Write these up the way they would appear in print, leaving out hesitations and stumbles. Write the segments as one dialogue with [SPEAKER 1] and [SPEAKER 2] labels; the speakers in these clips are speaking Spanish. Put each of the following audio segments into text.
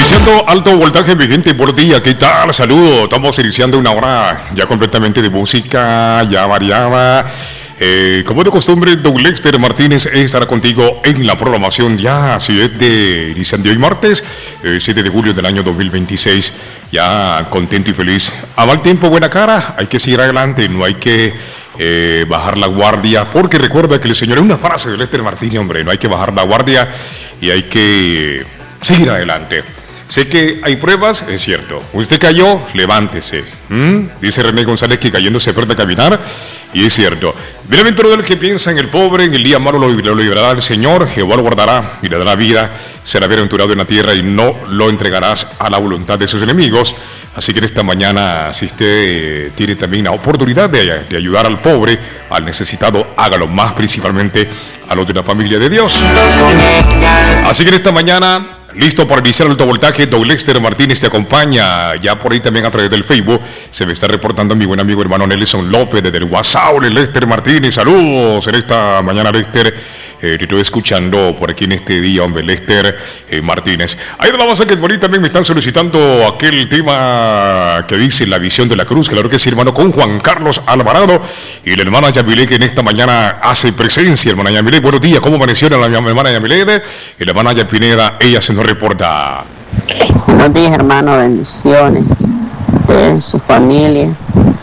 [SPEAKER 1] Iniciando alto voltaje, mi gente, por día, ¿qué tal? Saludos, estamos iniciando una hora ya completamente de música, ya variada. Como de costumbre, Don Lester Martínez estará contigo en la programación ya, así es, de iniciando hoy martes, 7 de julio del año 2026, ya contento y feliz. A mal tiempo, buena cara, hay que seguir adelante, no hay que bajar la guardia, porque recuerda que el Señor, es una frase de Lester Martínez, hombre, no hay que bajar la guardia y hay que seguir adelante. Sé que hay pruebas, es cierto. Usted cayó, levántese. Dice René González que cayendo se aprende a caminar, y es cierto. Bienaventurado el que piensa en el pobre, en el día malo lo librará el Señor, Jehová lo guardará y le dará vida, será bienaventurado en la tierra y no lo entregarás a la voluntad de sus enemigos. Así que en esta mañana, si usted tiene también la oportunidad de ayudar al pobre, al necesitado, hágalo, más principalmente a los de la familia de Dios. Así que en esta mañana, listo para iniciar el alto voltaje, Don Lester Martínez te acompaña, ya por ahí también a través del Facebook, se me está reportando mi buen amigo hermano Nelson López desde el WhatsApp de Lester Martínez. Saludos en esta mañana, Lester, te estoy escuchando por aquí en este día, hombre, Lester Martínez. Ahí nada más que por ahí también me están solicitando aquel tema que dice la visión de la cruz, claro que sí, hermano, con Juan Carlos Alvarado y la hermana Yamile, que en esta mañana hace presencia. Hermana Yamile, buenos días, ¿cómo amaneció la hermana Yamile? Y la hermana Yapineda, ella se nos reporta.
[SPEAKER 2] Buenos días, hermano, bendiciones de su familia.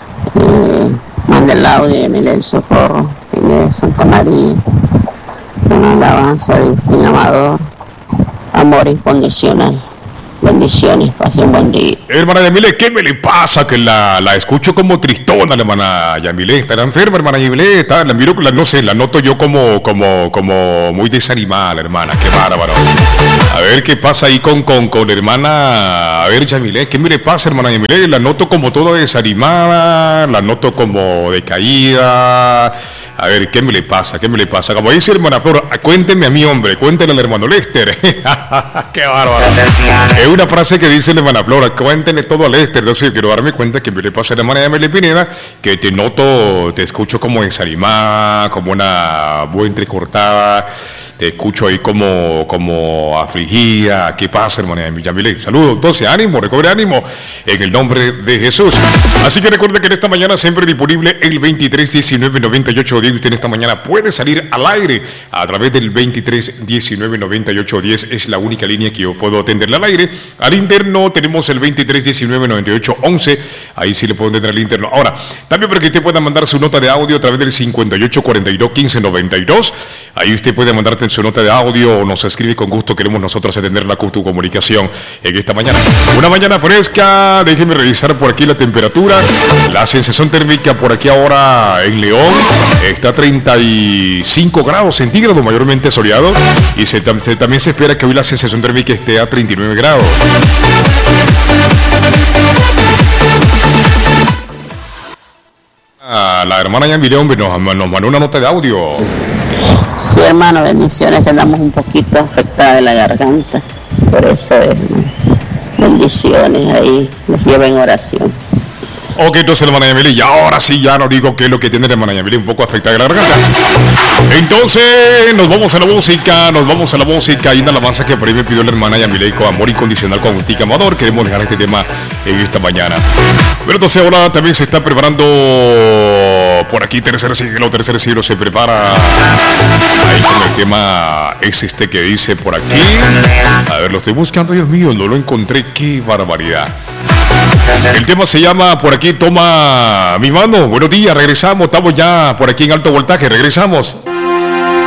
[SPEAKER 2] Manda el audio de Emilio del Socorro, de Santa María, una alabanza de Agustín Amador, amor incondicional. Bendiciones, pase un buen día.
[SPEAKER 1] Hermana Yamile, ¿qué me le pasa? Que la escucho como tristona, la hermana Yamile. ¿Está enferma, hermana Yamile? La miro, no sé, la noto yo como muy desanimada, la hermana. Qué bárbaro. A ver qué pasa ahí con la hermana. A ver, Yamile, ¿qué me le pasa, hermana Yamile? La noto como toda desanimada, la noto como decaída. A ver, ¿qué me le pasa? ¿Qué me le pasa? Como dice hermana Flor, cuénteme a mí, hombre, cuéntenle al hermano Lester. ¡Qué bárbaro! Es una frase que dice la hermana Flor, cuéntenle todo a Lester. Entonces quiero darme cuenta que me le pasa a la hermana Yamile Pineda, que te noto, te escucho como desanimada, como una voz entrecortada, te escucho ahí como afligida. ¿Qué pasa, hermana Yamile? Saludos, entonces, ánimo, recobre ánimo en el nombre de Jesús. Así que recuerde que en esta mañana siempre disponible el 23199810. Usted en esta mañana puede salir al aire a través del 23199810. Es la única línea que yo puedo atenderle al aire. Al interno tenemos el 23199811. Ahí sí le puedo atender al interno. Ahora, también para que usted pueda mandar su nota de audio a través del 58421592. Ahí usted puede mandarte su nota de audio o nos escribe, con gusto queremos nosotros atender tu comunicación en esta mañana. Una mañana fresca, déjenme revisar por aquí la temperatura. La sensación térmica por aquí ahora en León está a 35 grados centígrados, mayormente soleado, y también se espera que hoy la sensación térmica esté a 39 grados. La hermana Yamile, hombre, nos mandó una nota de audio.
[SPEAKER 2] Sí, hermano, bendiciones, que andamos un poquito afectados de la garganta, por eso es, bendiciones, ahí los llevo en oración.
[SPEAKER 1] Ok, entonces hermana Yamile, y ahora sí ya no digo qué es lo que tiene la hermana Yamile, un poco afectada la garganta. Entonces nos vamos a la música, y una alabanza que por ahí me pidió la hermana Yamile con amor incondicional con Agustín Amador. Queremos dejar este tema en esta mañana. Pero entonces ahora también se está preparando por aquí Tercer Siglo se prepara ahí con el tema es este que dice por aquí. A ver, lo estoy buscando, Dios mío, no lo encontré, qué barbaridad. El tema se llama por aquí, toma mi mano. Buenos días, regresamos, estamos ya por aquí en alto voltaje, regresamos.